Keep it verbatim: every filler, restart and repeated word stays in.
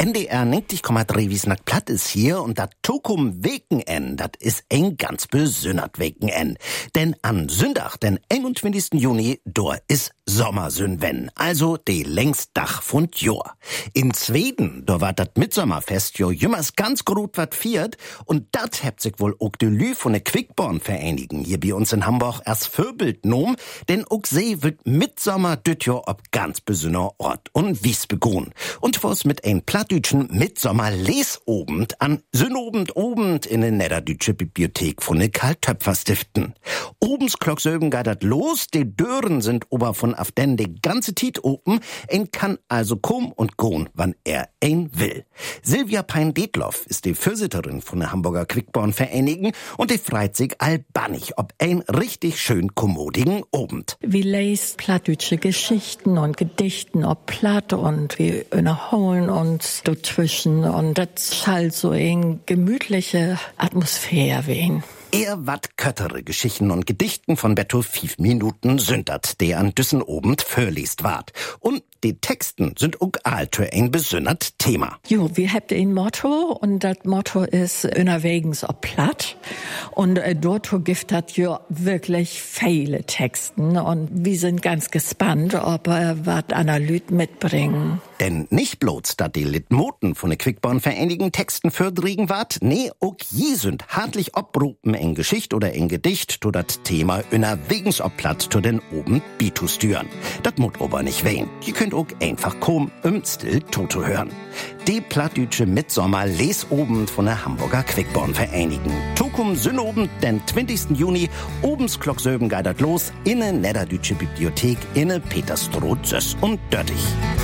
N D R neunzig Komma drei Wiesnack Platt ist hier und dat Tokum Weken, dat is ein ganz besünnert Weken. Denn an Sündach, den einundzwanzigsten Juni, dor is Sommersünwen, also de längst Dach von Jor. In Zweden, dor war dat Mitsommerfest jo jümmers ganz grut wat viert und dat hebt sich wohl ook de Lü von de Quickborn-Vereinigen hier bei uns in Hamburg erst Vorbild nom, denn ook see wird Mitsommer düt jo ob ganz besünner Ort und wies begonnen. Und was mit ein plattdütschen Mitsommer-Lesobend an Sünnobend obend in de Niederdütsche Bibliothek von de Karl-Töpfer-Stiften. Obens Glocksöben geidert los, de Dören sind ober von auf denn de ganze Tiet open, ein kann also kommen und gehen, wann er ein will. Silvia Pein-Detloff ist die Fürsitterin von der Hamburger Quickborn-Vereinigen und die freit sich albannig ob ein richtig schön kommodigen Obend. Wir lesen plattdeutsche Geschichten und Gedichten ob Platt und wir erholen uns dazwischen und das schallt so in gemütliche Atmosphäre wehen. Er wat köttere Geschichten und Gedichten von Betto fünf Minuten sündert, der an düssen obend verliest ward. Und die Texten sind auch altür ein besünnert Thema. Jo, wir habt ein Motto und das Motto ist unterwegs ob Platt. Und äh, dort gibt das ja wirklich viele Texten und wir sind ganz gespannt, ob äh, was Analyt mitbringen. Denn nicht bloß, dass die Litmoten von den Quickborn-Vereinigen Texten fördrigen ward, nee, auch je sind hartlich obrupen in Geschicht oder in Gedicht to dat Thema unterwegs ob Platt to den oben Bitus stüren. Dat mut aber nicht wehen. Ihr könnt auch einfach kommen, um still Toto hören. Die plattdütsche Mitsommer-Lesobend von der Hamburger Quickborn-Vereinigen. Tokum Sünnobend, den zwanzigsten Juni, obens Glocksöben geidert los, inne Niederdütsche Bibliothek, inne Peterstroh, Söss und Dörtich.